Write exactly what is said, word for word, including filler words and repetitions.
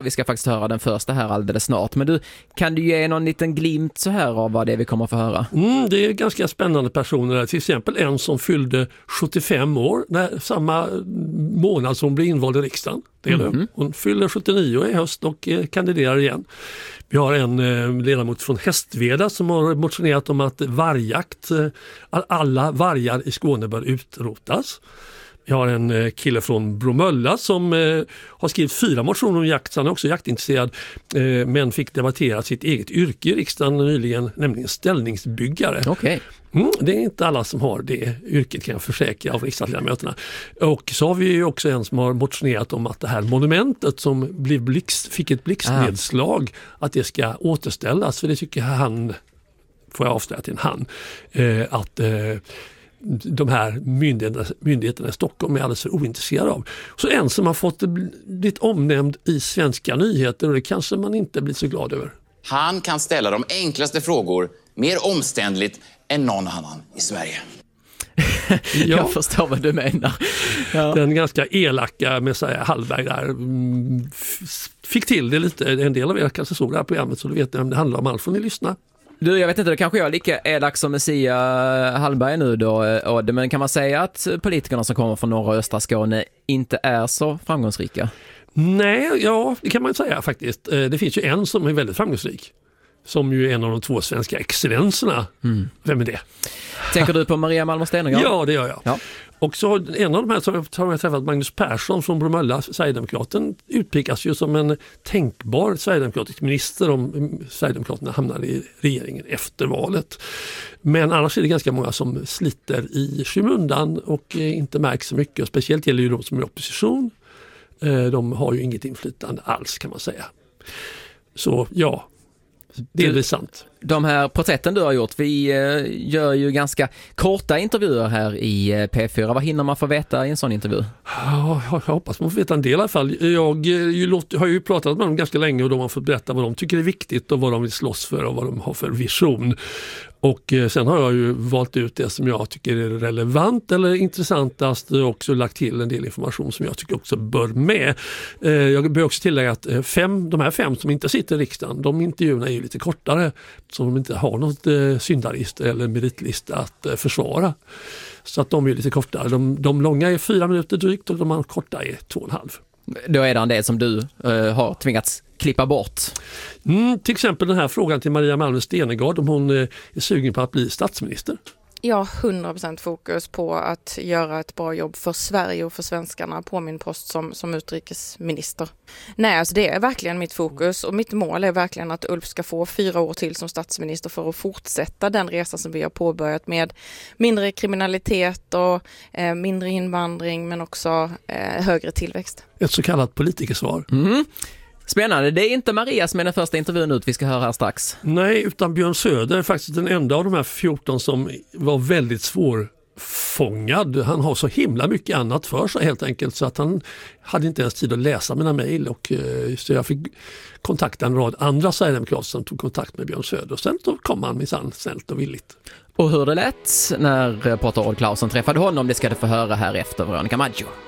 Vi ska faktiskt höra den första här alldeles snart. Men du, kan du ge någon liten glimt så här av vad det är vi kommer att få höra? Mm, det är ganska spännande personer. Till exempel en som fyllde sjuttiofem år när, samma månad som blev invald i riksdagen. Det är det. Mm-hmm. Hon fyller sjuttionio i höst och eh, kandiderar igen. Vi har en eh, ledamot från Hästveda som har motionerat om att vargjakt, eh, alla vargar i Skåne bör utrotas. Vi har en eh, kille från Bromölla som eh, har skrivit fyra motioner om jakt. Han är också jaktintresserad eh, men fick debattera sitt eget yrke i riksdagen nyligen, nämligen ställningsbyggare. Okay. Mm, det är inte alla som har det yrket, kan jag försäkra, av riksdagsledamöterna. Och så har vi ju också en som har motionerat om att det här monumentet som blev blixt, fick ett blixtnedslag, ah. att det ska återställas. För det tycker han, får jag avslöja till en han, eh, att eh, de här myndigheterna, myndigheterna i Stockholm är alldeles för ointresserade av. Så en som har fått blivit omnämnd i Svenska nyheter, och det kanske man inte blir så glad över. Han kan ställa de enklaste frågor mer omständligt än någon annan i Sverige. Ja. Jag förstår vad du menar. Ja. Den ganska elaka Messiah Hallberg där fick till det lite. En del av er kanske såg det här programmet, så du vet vem det handlar om. Allt får ni lyssna. Du, jag vet inte, det kanske jag är lika elak som Messiah Hallberg nu då, Odd, men kan man säga att politikerna som kommer från norra och östra Skåne inte är så framgångsrika? Nej, ja, det kan man säga faktiskt. Det finns ju en som är väldigt framgångsrik, som ju är en av de två svenska excellenserna. Mm. Vem är det? Tänker du på Maria Malmer Stenergard? Ja, det gör jag. Ja. Och så en av de här som har jag träffat, Magnus Persson från Bromölla, Sverigedemokraten, utpekas ju som en tänkbar Sverigedemokratisk minister om Sverigedemokraterna hamnar i regeringen efter valet. Men annars är det ganska många som sliter i skymundan och inte märks så mycket. Och speciellt gäller ju de som är i opposition. De har ju inget inflytande alls, kan man säga. Så ja, det är sant. De här porträtten du har gjort, vi gör ju ganska korta intervjuer här i P fyra. Vad hinner man få veta i en sån intervju? Ja, jag hoppas man får veta en del i alla fall. Jag har ju pratat med dem ganska länge och de har fått berätta vad de tycker är viktigt och vad de vill slåss för och vad de har för vision. Och sen har jag ju valt ut det som jag tycker är relevant eller intressantast och också lagt till en del information som jag tycker också bör med. Jag bör också tillägga att fem, de här fem som inte sitter i riksdagen, de intervjuerna är ju lite kortare, så de inte har något syndarlista eller meritlista att försvara. Så att de är lite kortare. De, de långa är fyra minuter drygt och de korta är två och en halv. Då är det en del som du uh, har tvingats klippa bort. Mm, till exempel den här frågan till Maria Malmer Stenergard om hon uh, är sugen på att bli statsminister. Jag har hundra procent fokus på att göra ett bra jobb för Sverige och för svenskarna på min post som, som utrikesminister. Nej, alltså det är verkligen mitt fokus och mitt mål är verkligen att Ulf ska få fyra år till som statsminister för att fortsätta den resa som vi har påbörjat med mindre kriminalitet och eh, mindre invandring men också eh, högre tillväxt. Ett så kallat politikersvar. Mm. Spännande. Det är inte Maria som är den första intervjun ut vi ska höra här strax. Nej, utan Björn Söder är faktiskt den enda av de här fjorton som var väldigt svårfångad. Han har så himla mycket annat för sig helt enkelt så att han hade inte ens tid att läsa mina mejl och så jag fick kontakta en rad andra sverigedemokrater som tog kontakt med Björn Söder och sen då kom han minsann snällt och villigt. Och hur det lät när reporter Odd Claesson träffade honom, det ska du få höra här efter Veronica Maggio.